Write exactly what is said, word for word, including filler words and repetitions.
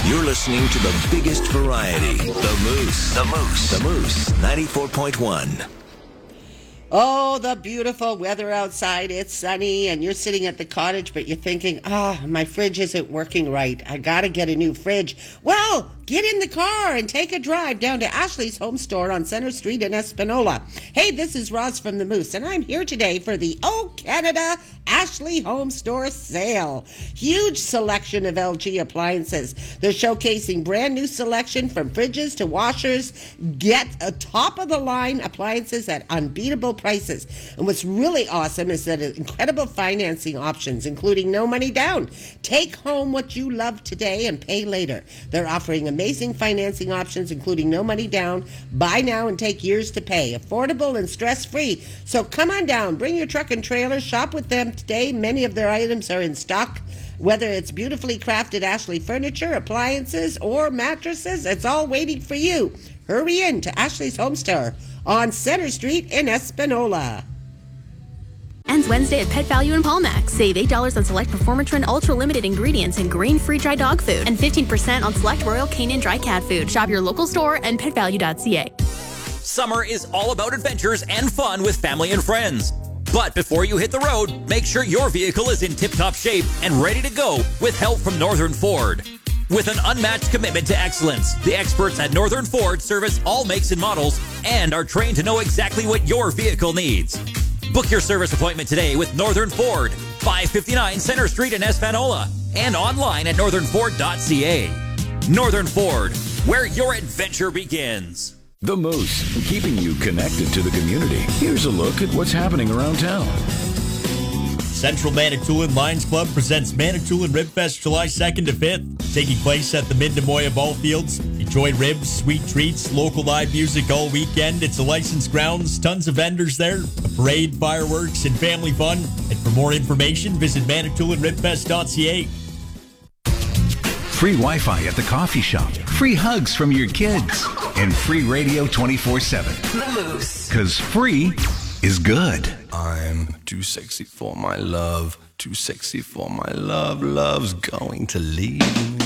You're listening to the biggest variety, The Moose. The Moose. The Moose, ninety-four point one. Oh, the beautiful weather outside. It's sunny and you're sitting at the cottage, but you're thinking, ah, oh, my fridge isn't working right. I got to get a new fridge. Well, get in the car and take a drive down to Ashley's Home Store on Center Street in Espanola. Hey, this is Roz from the Moose, and I'm here today for the Oh Canada Ashley Home Store sale. Huge selection of L G appliances. They're showcasing brand new selection from fridges to washers. Get a top-of-the-line appliances at unbeatable prices. And what's really awesome is that incredible financing options, including no money down. Take home what you love today and pay later. They're offering amazing financing options, including no money down, buy now and take years to pay. Affordable and stress-free. So come on down, bring your truck and trailer, shop with them today. Many of their items are in stock. Whether it's beautifully crafted Ashley furniture, appliances, or mattresses, it's all waiting for you. Hurry in to Ashley's Home Store on Center Street in Espanola. Ends Wednesday at Pet Value in Palmax. Save eight dollars on select Performatrin Ultra Limited ingredients and grain-free dry dog food, and fifteen percent on select Royal Canin dry cat food. Shop your local store and pet value dot c a. Summer is all about adventures and fun with family and friends. But before you hit the road, make sure your vehicle is in tip-top shape and ready to go with help from Northern Ford. With an unmatched commitment to excellence, the experts at Northern Ford service all makes and models and are trained to know exactly what your vehicle needs. Book your service appointment today with Northern Ford, five fifty-nine Center Street in Espanola, and online at northern ford dot c a. Northern Ford, where your adventure begins. The Moose, keeping you connected to the community. Here's a look at what's happening around town. Central Manitoulin Lions Club presents Manitoulin Rib Fest July second to fifth, taking place at the Mid-Namoya Ball Fields. Enjoy ribs, sweet treats, local live music all weekend. It's a licensed grounds, tons of vendors there, a parade, fireworks, and family fun. And for more information, visit manitoulin rib fest dot c a. Free Wi-Fi at the coffee shop, free hugs from your kids, and free radio twenty-four seven. The Moose. Because free is good. I'm too sexy for my love, too sexy for my love. Love's going to leave me.